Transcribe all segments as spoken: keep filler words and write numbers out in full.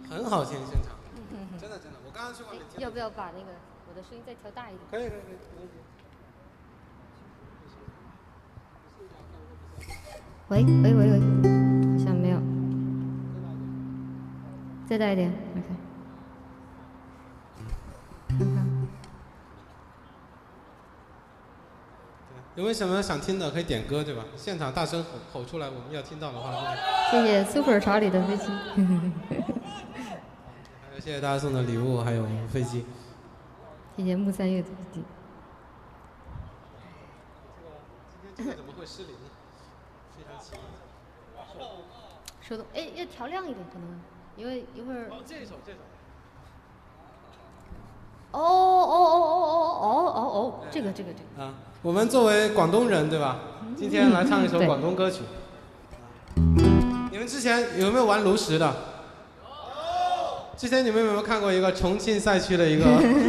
很好听现场，真的真的，我刚刚去外面听。 要不要把那个我的声音再调大一点？ 可以可以可以，没问题。 喂喂喂喂，好像没有。再大一点 ，OK。看看。 有没有什么想听的可以点歌，对吧？现场大声吼吼出来，我们要听到的话。 谢谢 Super 查理的飞机。 还有谢谢大家送的礼物，还有飞机。 谢谢木三月的飞机。 今天这个怎么会失灵呢？非常奇怪。 手动，哎，要调亮一点，可能，因为一会儿。 哦，这首这首。 哦哦哦哦哦哦哦哦，这个这个这个。 啊，我们作为广东人，对吧？今天来唱一首广东歌曲。你们之前有没有玩炉石的？有。之前你们有没有看过一个重庆赛区的一个？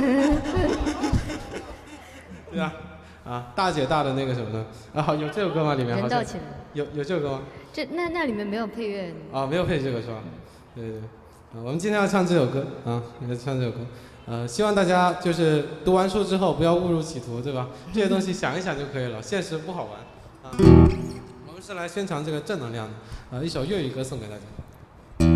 对啊，啊，大姐大的那个什么的啊，有这首歌吗？里面好像有有这首歌吗？ 这那那里面没有配乐。 啊，没有配这个是吧？对对对，啊，我们今天要唱这首歌啊，要唱这首歌。呃，希望大家就是读完书之后不要误入歧途，对吧？这些东西想一想就可以了，现实不好玩。啊，我们是来宣传这个正能量的，呃，一首粤语歌送给大家。